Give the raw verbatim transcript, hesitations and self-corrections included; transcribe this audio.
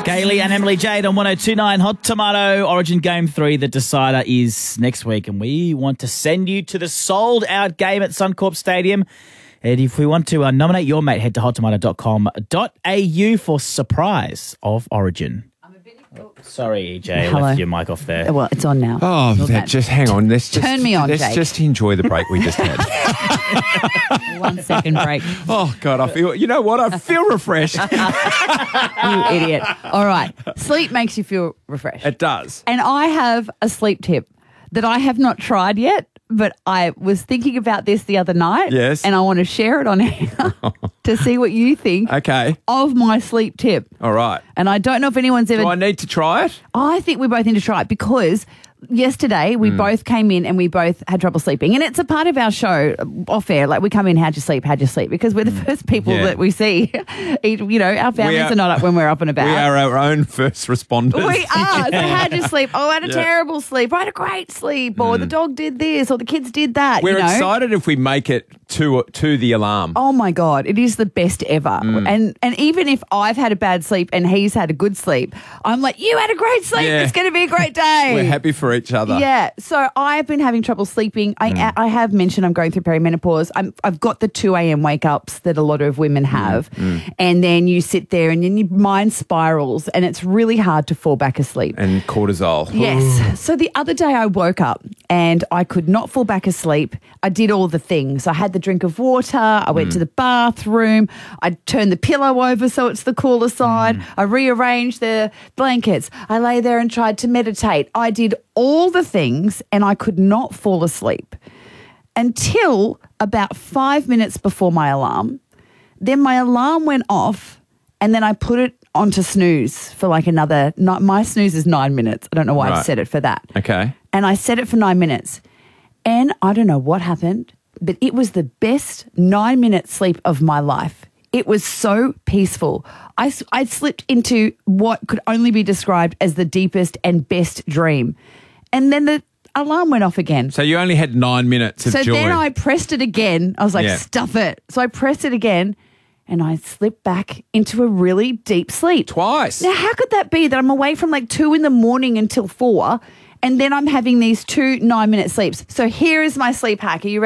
Kaylee and Emily Jade on one oh two point nine Hot Tomato. Origin Game three, the decider, is next week, and we want to send you to the sold-out game at Suncorp Stadium. And if we want to uh, nominate your mate, head to hot tomato dot com dot a u for Surprise of Origin. Oh, sorry, E J, I Hello. left your mic off there. Well, it's on now. Oh, Well, that, that- just hang on. Let's just, Turn me on, Let's Jake. just enjoy the break we just had. One second break. Oh, God, I feel, you know what? I feel refreshed. You idiot. All right. Sleep makes you feel refreshed. It does. And I have a sleep tip that I have not tried yet, but I was thinking about this the other night. Yes. And I want to share it on air to see what you think Okay. of my sleep tip. All right. And I don't know if anyone's ever... Do I need to try it? I think we both need to try it because yesterday we Hmm. both came in and we both had trouble sleeping. And it's a part of our show off air. Like we come in, how'd you sleep? How'd you sleep? Because we're the first people Yeah. that we see. You know, our families are- are, not up when we're up and about. We are our own first responders. We are. So how'd you sleep? Oh, I had a Yeah. terrible sleep. I had a great sleep. Or the dog did this or the kids did that. We're you know? excited if we make it to to the alarm. Oh my God, it is the best ever. Mm. And and even if I've had a bad sleep and he's had a good sleep, I'm like, you had a great sleep. Yeah. It's going to be a great day. We're happy for each other. Yeah. So I've been having trouble sleeping. I I have mentioned I'm going through perimenopause. I'm, I've got the two a.m. wake ups that a lot of women have. And then you sit there and then your mind spirals and it's really hard to fall back asleep. And cortisol. Yes. So the other day I woke up and I could not fall back asleep. I did all the things. I had the drink of water. I went to the bathroom. I turned the pillow over so it's the cooler side. I rearranged the blankets. I lay there and tried to meditate. I did all the things and I could not fall asleep until about five minutes before my alarm. Then my alarm went off and then I put it onto snooze for like another, not, my snooze is nine minutes. I don't know why I've Right. set it for that. Okay. And I set it for nine minutes. And I don't know what happened, but it was the best nine minute sleep of my life. It was so peaceful. I, s- I slipped into what could only be described as the deepest and best dream. And then the alarm went off again. So you only had nine minutes of So joy. then I pressed it again. I was like, Yeah. stuff it. So I pressed it again and I slipped back into a really deep sleep. Twice. Now, how could that be that I'm away from like two in the morning until four and then I'm having these two nine minute sleeps? So here is my sleep hack. Are you ready?